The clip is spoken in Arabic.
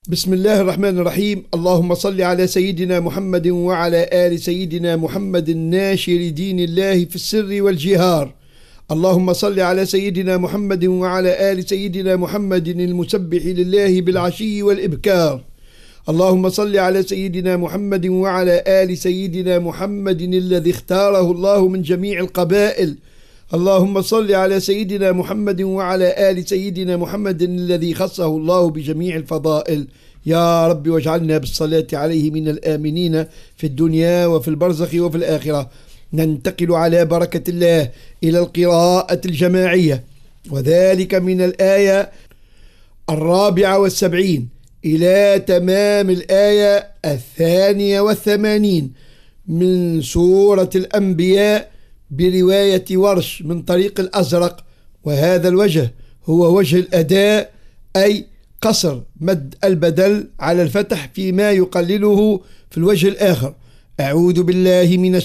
بسم الله الرحمن الرحيم. اللهم صل على سيدنا محمد وعلى آل سيدنا محمد ناشر دين الله في السر والجهار. اللهم صل على سيدنا محمد وعلى آل سيدنا محمد المسبح لله بالعشي والإبكار. اللهم صل على سيدنا محمد وعلى آل سيدنا محمد الذي اختاره الله من جميع القبائل. اللهم صل على سيدنا محمد وعلى آل سيدنا محمد الذي خصه الله بجميع الفضائل. يا رب واجعلنا بالصلاة عليه من الآمنين في الدنيا وفي البرزخ وفي الآخرة. ننتقل على بركة الله إلى القراءة الجماعية، وذلك من الآية 74 إلى تمام الآية 82 من سورة الأنبياء برواية ورش من طريق الأزرق، وهذا الوجه هو وجه الأداء، أي قصر مد البدل على الفتح فيما يقلله في الوجه الآخر. أعوذ بالله من